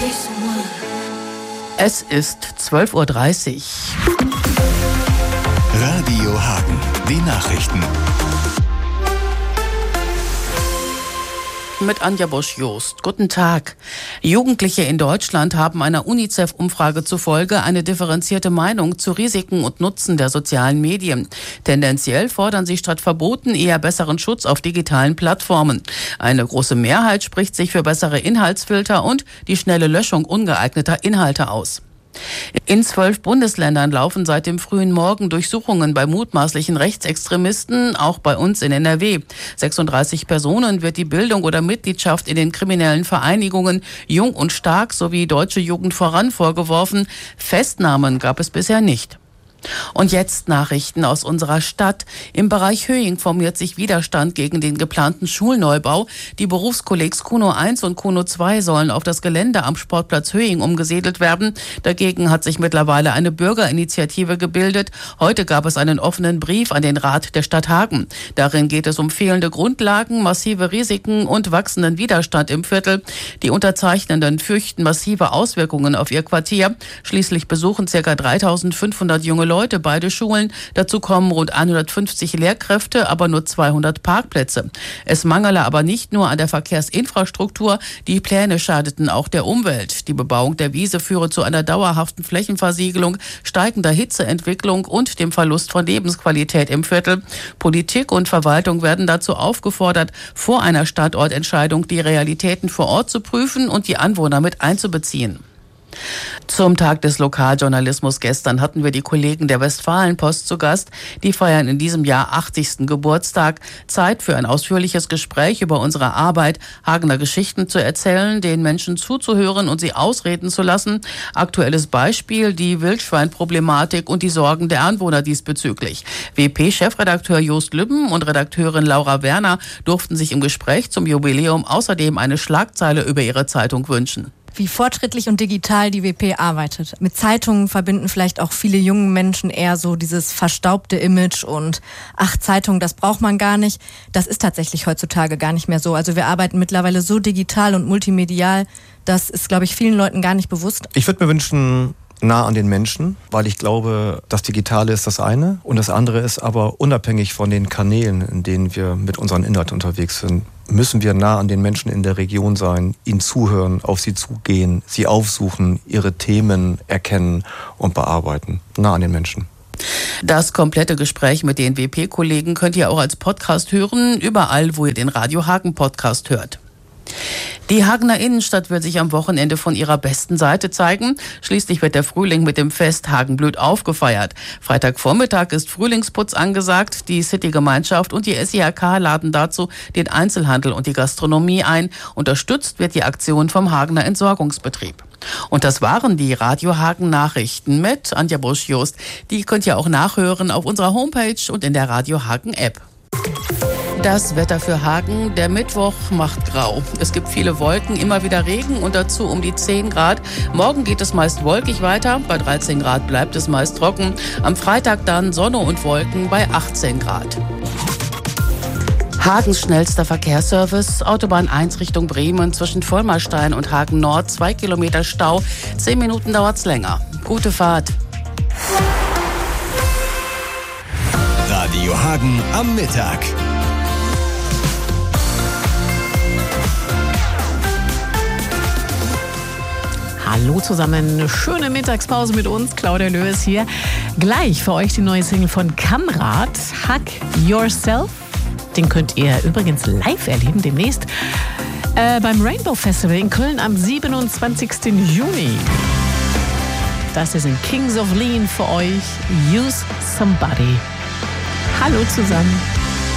Es ist 12:30 Uhr. Radio Hagen, die Nachrichten. Mit Anja Bosch-Jost. Guten Tag. Jugendliche in Deutschland haben einer UNICEF-Umfrage zufolge eine differenzierte Meinung zu Risiken und Nutzen der sozialen Medien. Tendenziell fordern sie statt Verboten eher besseren Schutz auf digitalen Plattformen. Eine große Mehrheit spricht sich für bessere Inhaltsfilter und die schnelle Löschung ungeeigneter Inhalte aus. In 12 Bundesländern laufen seit dem frühen Morgen Durchsuchungen bei mutmaßlichen Rechtsextremisten, auch bei uns in NRW. 36 Personen wird die Bildung oder Mitgliedschaft in den kriminellen Vereinigungen Jung und Stark sowie Deutsche Jugend voran vorgeworfen. Festnahmen gab es bisher nicht. Und jetzt Nachrichten aus unserer Stadt. Im Bereich Höing formiert sich Widerstand gegen den geplanten Schulneubau. Die Berufskollegs Kuno 1 und Kuno 2 sollen auf das Gelände am Sportplatz Höing umgesiedelt werden. Dagegen hat sich mittlerweile eine Bürgerinitiative gebildet. Heute gab es einen offenen Brief an den Rat der Stadt Hagen. Darin geht es um fehlende Grundlagen, massive Risiken und wachsenden Widerstand im Viertel. Die Unterzeichnenden fürchten massive Auswirkungen auf ihr Quartier. Schließlich besuchen ca. 3.500 junge Leute beide Schulen. Dazu kommen rund 150 Lehrkräfte, aber nur 200 Parkplätze. Es mangele aber nicht nur an der Verkehrsinfrastruktur. Die Pläne schadeten auch der Umwelt. Die Bebauung der Wiese führe zu einer dauerhaften Flächenversiegelung, steigender Hitzeentwicklung und dem Verlust von Lebensqualität im Viertel. Politik und Verwaltung werden dazu aufgefordert, vor einer Standortentscheidung die Realitäten vor Ort zu prüfen und die Anwohner mit einzubeziehen. Zum Tag des Lokaljournalismus gestern hatten wir die Kollegen der Westfalenpost zu Gast. Die feiern in diesem Jahr 80. Geburtstag. Zeit für ein ausführliches Gespräch über unsere Arbeit, Hagener Geschichten zu erzählen, den Menschen zuzuhören und sie ausreden zu lassen. Aktuelles Beispiel, die Wildschweinproblematik und die Sorgen der Anwohner diesbezüglich. WP-Chefredakteur Jost Lübben und Redakteurin Laura Werner durften sich im Gespräch zum Jubiläum außerdem eine Schlagzeile über ihre Zeitung wünschen. Wie fortschrittlich und digital die WP arbeitet. Mit Zeitungen verbinden vielleicht auch viele junge Menschen eher so dieses verstaubte Image und Zeitung, das braucht man gar nicht. Das ist tatsächlich heutzutage gar nicht mehr so. Also wir arbeiten mittlerweile so digital und multimedial, das ist, glaube ich, vielen Leuten gar nicht bewusst. Ich würde mir wünschen, nah an den Menschen, weil ich glaube, das Digitale ist das eine und das andere ist aber unabhängig von den Kanälen, in denen wir mit unseren Inhalten unterwegs sind, müssen wir nah an den Menschen in der Region sein, ihnen zuhören, auf sie zugehen, sie aufsuchen, ihre Themen erkennen und bearbeiten. Nah an den Menschen. Das komplette Gespräch mit den WP-Kollegen könnt ihr auch als Podcast hören, überall, wo ihr den Radio Hagen Podcast hört. Die Hagener Innenstadt will sich am Wochenende von ihrer besten Seite zeigen. Schließlich wird der Frühling mit dem Fest Hagenblüt aufgefeiert. Freitagvormittag ist Frühlingsputz angesagt. Die City-Gemeinschaft und die SIHK laden dazu den Einzelhandel und die Gastronomie ein. Unterstützt wird die Aktion vom Hagener Entsorgungsbetrieb. Und das waren die Radio Hagen Nachrichten mit Anja Bosch-Jost. Die könnt ihr auch nachhören auf unserer Homepage und in der Radio Hagen App. Das Wetter für Hagen, der Mittwoch macht grau. Es gibt viele Wolken, immer wieder Regen und dazu um die 10 Grad. Morgen geht es meist wolkig weiter, bei 13 Grad bleibt es meist trocken. Am Freitag dann Sonne und Wolken bei 18 Grad. Hagens schnellster Verkehrsservice, Autobahn 1 Richtung Bremen zwischen Vollmerstein und Hagen Nord, 2 Kilometer Stau, 10 Minuten dauert's länger. Gute Fahrt. Radio Hagen am Mittag. Hallo zusammen, eine schöne Mittagspause mit uns, Claudia Löwes hier. Gleich für euch die neue Single von Kamrat, Hug Yourself. Den könnt ihr übrigens live erleben demnächst beim Rainbow Festival in Köln am 27. Juni. Das ist in Kings of Lean für euch, Use Somebody. Hallo zusammen.